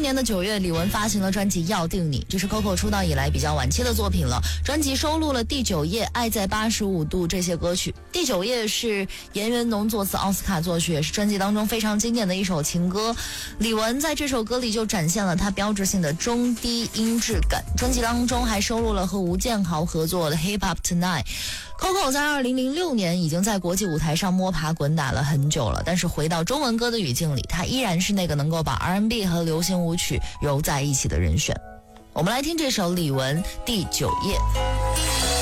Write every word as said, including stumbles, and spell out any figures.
年的九月，李玟发行了专辑《要定你》，这是 Coco 出道以来比较晚期的作品了。专辑收录了《第九页》《爱在八十五度》这些歌曲。《第九页》是严元农作词，奥斯卡作曲，也是专辑当中非常经典的一首情歌。李玟在这首歌里就展现了她标志性的中低音质感。专辑当中还收录了和吴建豪合作的《Hip Hop Tonight》。Coco 在二零零六年已经在国际舞台上摸爬滚打了很久了，但是回到中文歌的语境里，她依然是那个能够把 R and B 和流行舞曲揉在一起的人选。我们来听这首李玟《第九页》。